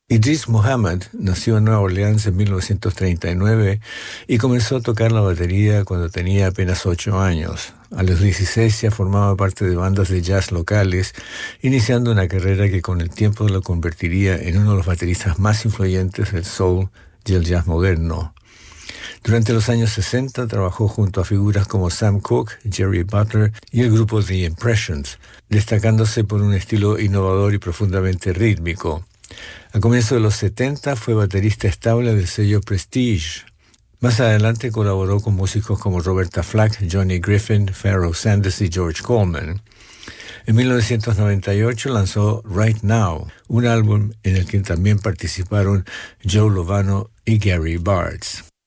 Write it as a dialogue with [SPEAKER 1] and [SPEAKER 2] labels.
[SPEAKER 1] Idris Muhammad nació en Nueva Orleans en 1939 y comenzó a tocar la batería cuando tenía apenas 8 años. A los 16 ya formaba parte de bandas de jazz locales, iniciando una carrera que con el tiempo lo convertiría en uno de los bateristas más influyentes del soul y el jazz moderno. Durante los años 60 trabajó junto a figuras como Sam Cooke, Jerry Butler y el grupo The Impressions, destacándose por un estilo innovador y profundamente rítmico. A comienzos de los 70 fue baterista estable del sello Prestige. Más adelante colaboró con músicos como Roberta Flack, Johnny Griffin, Pharoah Sanders y George Coleman. En 1998 lanzó Right Now, un álbum en el que también participaron Joe Lovano y Gary Bartz.